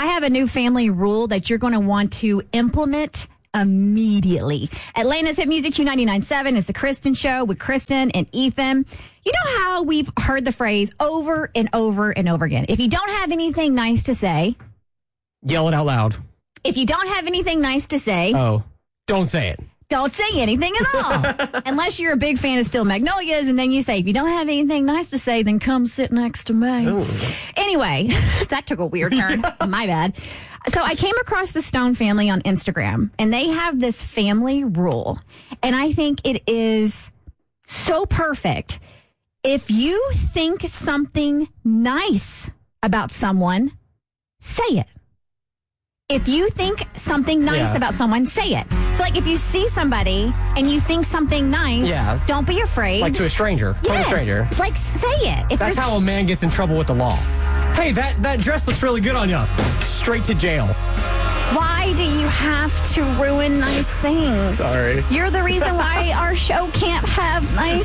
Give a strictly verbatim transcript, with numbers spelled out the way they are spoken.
I have a new family rule that you're going to want to implement immediately. Atlanta's Hit Music Q ninety-nine point seven is the Kristen Show with Kristen and Ethan. You know how we've heard the phrase over and over and over again. If you don't have anything nice to say, yell it out loud. If you don't have anything nice to say, oh, don't say it. Don't say anything at all. Unless you're a big fan of Steel Magnolias, and then you say, if you don't have anything nice to say, then come sit next to me. Ooh. Anyway, that took a weird turn. My bad. So I came across the Stone family on Instagram, and they have this family rule. And I think it is so perfect. If you think something nice about someone, say it. If you think something nice yeah. about someone, say it. So, like, if you see somebody and you think something nice, yeah. don't be afraid. Like to a stranger. Yes. To a stranger. Like, say it. If That's how a man gets in trouble with the law. Hey, that, that dress looks really good on you. Straight to jail. Why do you have to ruin nice things? Sorry. You're the reason why our show can't have nice